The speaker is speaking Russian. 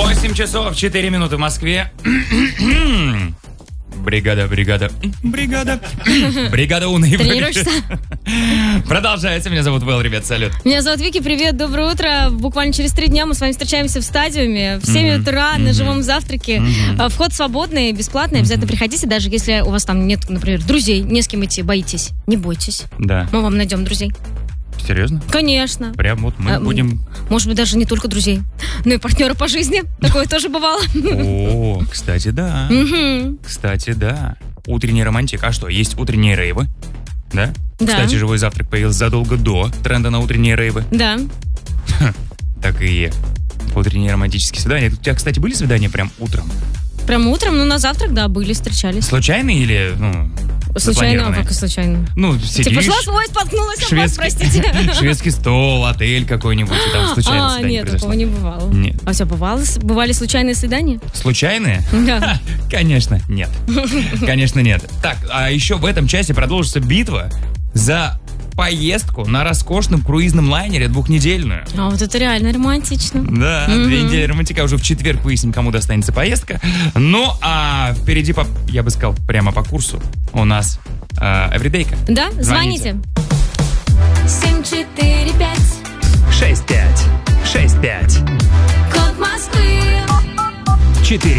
8 часов 4 минуты в Москве. Бригада Уны. Тренируешься? Продолжается. Меня зовут Вэл, ребят, салют. Меня зовут Вики, привет, доброе утро. Буквально через 3 дня мы с вами встречаемся в стадиуме в 7 утра на живом завтраке. Вход свободный, бесплатный. Обязательно приходите, даже если у вас там нет, например, друзей, не с кем идти, боитесь. Не бойтесь. Да. Мы вам найдем друзей. Серьезно? Конечно. Прям вот мы будем... Может быть, даже не только друзей, но и партнера по жизни. Такое тоже бывало. О, кстати, да. Кстати, да. Утренний романтик. А что, есть утренние рейвы? Да? Да. Кстати, живой завтрак появился задолго до тренда на утренние рейвы. Да. Так и утренние романтические свидания. У тебя, кстати, были свидания прям утром? Прям утром, на завтрак, да, были, встречались. Случайные или, Случайно, а как и случайно? Сидишь... Ты пошла свой, споткнулась, простите. Шведский стол, отель какой-нибудь, и там случайное свидание нет, произошло. такого не бывало. Нет. А все, бывали случайные свидания? Случайные? Да. Конечно, нет. Конечно, нет. Так, а еще в этом часе продолжится битва за поездку на роскошном круизном лайнере двухнедельную. А вот это реально романтично. Да, 2 недели романтика. Уже в четверг выясним, кому достанется поездка. Ну, а впереди, я бы сказал, прямо по курсу у нас эвридейка. Да? Звоните. 745 65 65 Код Москвы 4